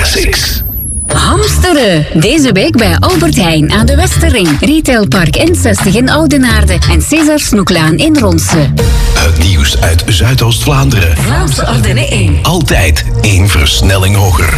Classics. Hamsteren. Deze week bij Albert Heijn aan de Westerring. Retailpark N60 in Oudenaarde en César Snoeklaan in Ronse. Het nieuws uit Zuidoost-Vlaanderen. Vlaamse Ardennen 1. Altijd 1 versnelling hoger.